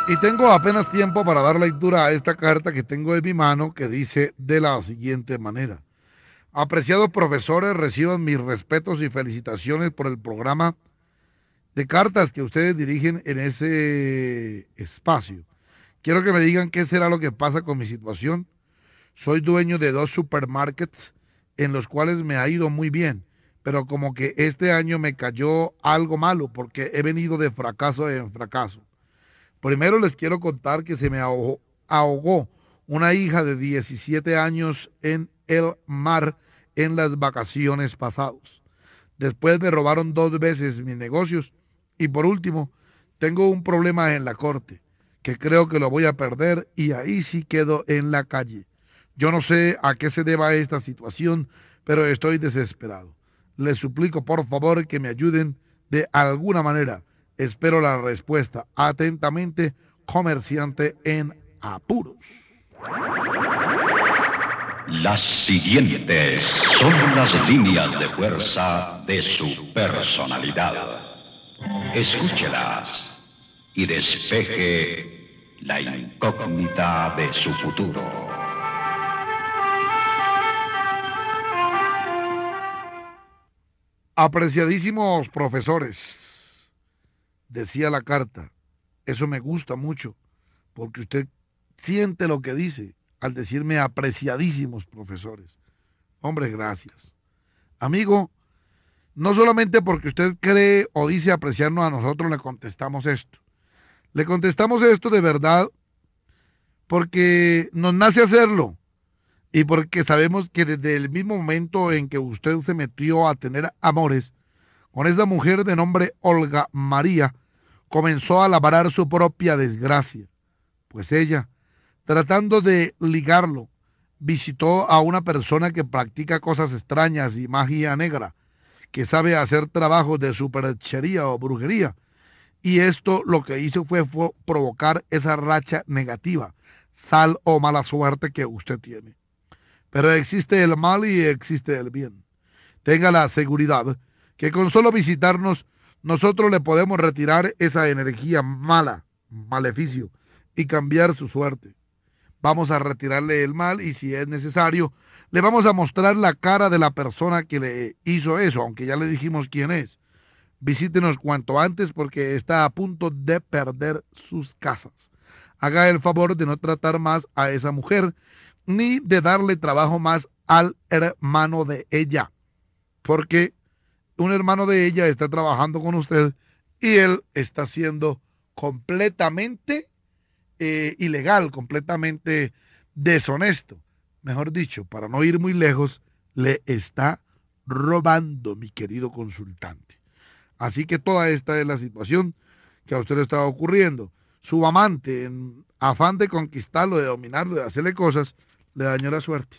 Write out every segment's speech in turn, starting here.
Y tengo apenas tiempo para dar lectura a esta carta que tengo en mi mano que dice de la siguiente manera. Apreciados profesores, reciban mis respetos y felicitaciones por el programa de cartas que ustedes dirigen en ese espacio. Quiero que me digan qué será lo que pasa con mi situación. Soy dueño de 2 supermarkets en los cuales me ha ido muy bien, pero como que este año me cayó algo malo porque he venido de fracaso en fracaso. Primero les quiero contar que se me ahogó una hija de 17 años en el mar en las vacaciones pasadas. Después me robaron 2 veces mis negocios y por último tengo un problema en la corte que creo que lo voy a perder y ahí sí quedo en la calle. Yo no sé a qué se deba esta situación, pero estoy desesperado. Les suplico por favor que me ayuden de alguna manera. Espero la respuesta. Atentamente, comerciante en apuros. Las siguientes son las líneas de fuerza de su personalidad. Escúchelas y despeje la incógnita de su futuro. Apreciadísimos profesores, decía la carta, eso me gusta mucho, porque usted siente lo que dice al decirme apreciadísimos profesores. Hombre, gracias. Amigo, no solamente porque usted cree o dice apreciarnos a nosotros le contestamos esto. Le contestamos esto de verdad porque nos nace hacerlo y porque sabemos que desde el mismo momento en que usted se metió a tener amores con esa mujer de nombre Olga María, comenzó a labrar su propia desgracia, pues ella, tratando de ligarlo, visitó a una persona que practica cosas extrañas y magia negra, que sabe hacer trabajos de superchería o brujería, y esto lo que hizo fue provocar esa racha negativa, sal o mala suerte que usted tiene. Pero existe el mal y existe el bien. Tenga la seguridad que con solo visitarnos nosotros le podemos retirar esa energía mala, maleficio, y cambiar su suerte. Vamos a retirarle el mal y si es necesario, le vamos a mostrar la cara de la persona que le hizo eso, aunque ya le dijimos quién es. Visítenos cuanto antes porque está a punto de perder sus casas. Haga el favor de no tratar más a esa mujer ni de darle trabajo más al hermano de ella, porque un hermano de ella está trabajando con usted y él está siendo completamente ilegal, completamente deshonesto. Mejor dicho, para no ir muy lejos, le está robando, mi querido consultante. Así que toda esta es la situación que a usted le está ocurriendo. Su amante, en afán de conquistarlo, de dominarlo, de hacerle cosas, le dañó la suerte.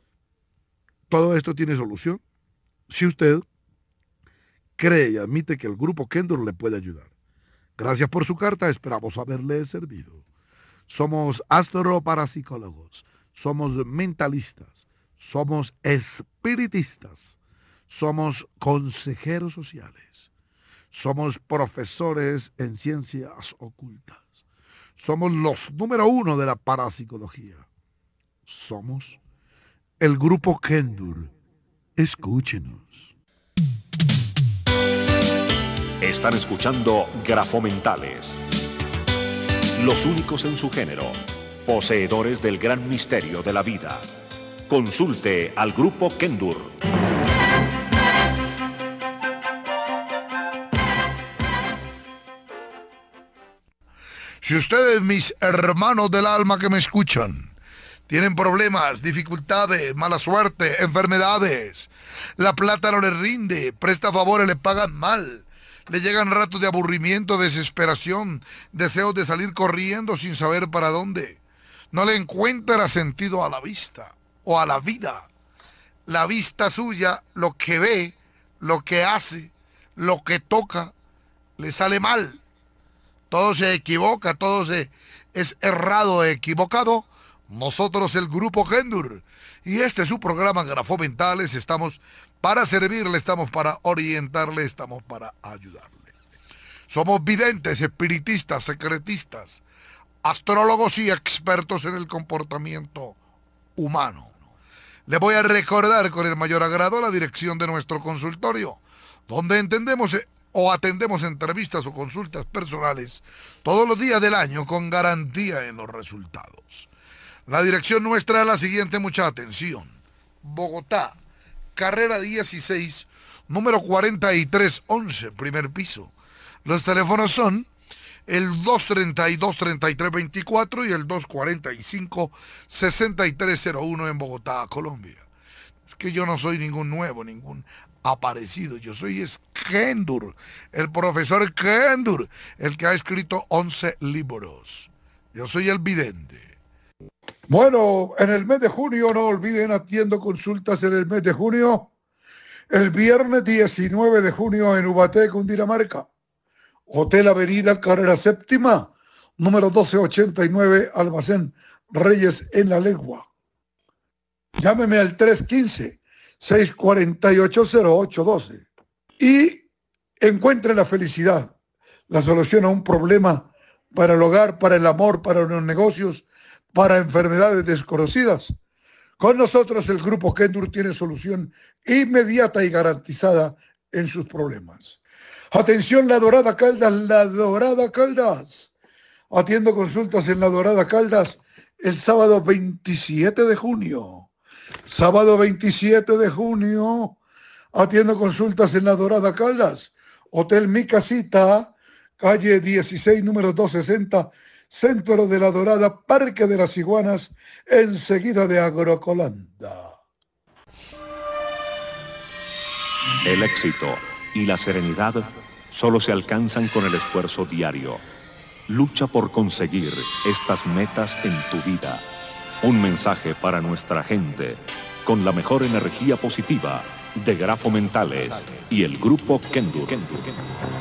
Todo esto tiene solución si usted cree y admite que el grupo Kendor le puede ayudar. Gracias por su carta, esperamos haberle servido. Somos astroparapsicólogos, somos mentalistas, somos espiritistas, somos consejeros sociales, somos profesores en ciencias ocultas, somos los número 1 de la parapsicología, somos el grupo Kendur. Escúchenos. Están escuchando Grafomentales, los únicos en su género, poseedores del gran misterio de la vida. Consulte al grupo Kendur. Si ustedes, mis hermanos del alma que me escuchan, tienen problemas, dificultades, mala suerte, enfermedades, la plata no les rinde, presta favores, le pagan mal, le llegan ratos de aburrimiento, desesperación, deseos de salir corriendo sin saber para dónde, no le encuentra sentido a la vista o a la vida. La vista suya, lo que ve, lo que hace, lo que toca, le sale mal. Todo se equivoca, es errado, equivocado. Nosotros, el grupo Gendur, y este es su programa Grafomentales, estamos para servirle, estamos para orientarle, estamos para ayudarle. Somos videntes, espiritistas, secretistas, astrólogos y expertos en el comportamiento humano. Le voy a recordar con el mayor agrado la dirección de nuestro consultorio, donde atendemos entrevistas o consultas personales todos los días del año con garantía en los resultados. La dirección nuestra es la siguiente, mucha atención. Bogotá, carrera 16, número 4311, primer piso. Los teléfonos son el 232-3324 y el 245-6301 en Bogotá, Colombia. Es que yo no soy ningún nuevo, ningún aparecido. Yo soy Kendur, el profesor Kendur, el que ha escrito 11 libros. Yo soy el vidente. Bueno, en el mes de junio, no olviden, atiendo consultas en el mes de junio. El viernes 19 de junio en Ubaté, Cundinamarca. Hotel Avenida, carrera séptima, número 1289, Almacén Reyes en La Legua. Llámeme al 315-648-0812 y encuentre la felicidad, la solución a un problema para el hogar, para el amor, para los negocios, para enfermedades desconocidas. Con nosotros el Grupo Kendur tiene solución inmediata y garantizada en sus problemas. Atención, La Dorada Caldas, La Dorada Caldas. Atiendo consultas en La Dorada Caldas el sábado 27 de junio. Sábado 27 de junio, atiendo consultas en La Dorada Caldas. Hotel Mi Casita, calle 16, número 260, centro de La Dorada, Parque de las Iguanas, enseguida de Agrocolanda. El éxito y la serenidad solo se alcanzan con el esfuerzo diario. Lucha por conseguir estas metas en tu vida. Un mensaje para nuestra gente, con la mejor energía positiva de Grafo Mentales y el Grupo Kendur.